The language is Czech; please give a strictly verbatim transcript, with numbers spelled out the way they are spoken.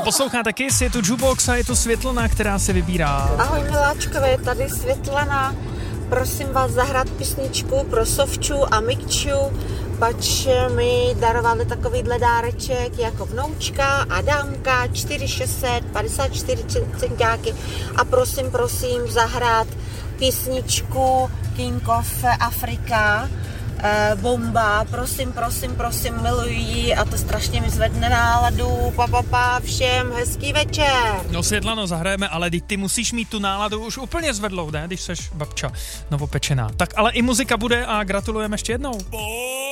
Posloucháte Kiss, je tu Jukebox a je tu Světlana, která se vybírá. Ahoj miláčkové, tady Světlana. Prosím vás zahrát písničku pro Sovču a Mikču, pač mi darovali takovýhle dáreček jako vnoučka Adámka čtyři šest set padesát čtyři centiáky a prosím, prosím zahrát písničku King of Africa. Bomba, prosím, prosím, prosím, miluji ji a to strašně mi zvedne náladu. Pa, pa, pa, všem hezký večer. No Světlano, zahrajeme, ale ty musíš mít tu náladu už úplně zvedlou, ne? Když seš babča novopečená. Tak ale i muzika bude a gratulujeme ještě jednou.